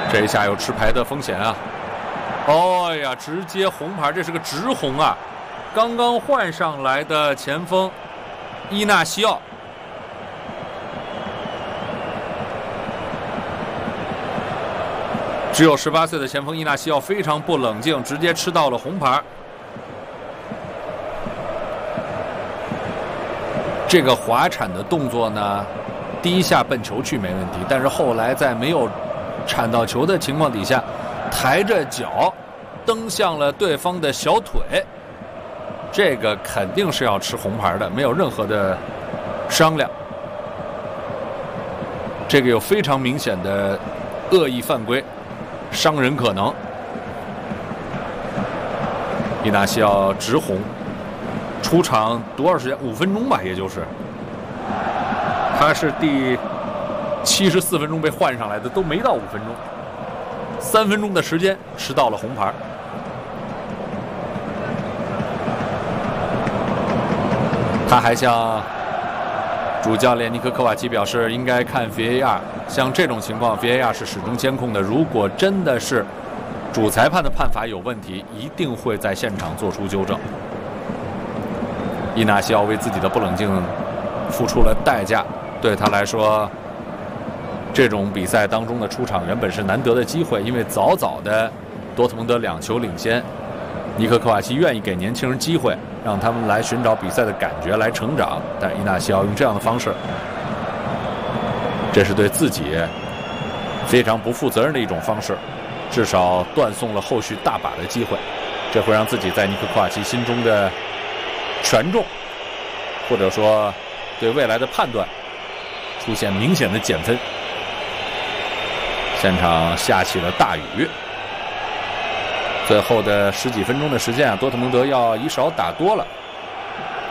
这一下有吃牌的风险啊！哦呀，直接红牌，这是个直红啊！刚刚换上来的前锋伊纳西奥，只有18岁的前锋伊纳西奥非常不冷静，直接吃到了红牌。这个滑铲的动作呢，第一下奔球去没问题，但是后来在没有铲到球的情况底下，抬着脚蹬向了对方的小腿，这个肯定是要吃红牌的，没有任何的商量。这个有非常明显的恶意犯规，伤人可能。伊纳西奥直红，出场多少时间？5分钟吧，也就是。他是第74分钟被换上来的，都没到5分钟，3分钟的时间吃到了红牌。他还向主教练尼科科瓦奇表示，应该看 VAR， 像这种情况 VAR 是始终监控的，如果真的是主裁判的判罚有问题，一定会在现场做出纠正。伊纳西奥为自己的不冷静付出了代价，对他来说，这种比赛当中的出场原本是难得的机会，因为早早的多特蒙德2球领先，尼科科瓦奇愿意给年轻人机会，让他们来寻找比赛的感觉，来成长。但伊纳西奥用这样的方式，这是对自己非常不负责任的一种方式，至少断送了后续大把的机会，这会让自己在尼科科瓦奇心中的权重，或者说对未来的判断出现明显的减分。现场下起了大雨，最后的10几分钟的时间啊，多特蒙德要以少打多了。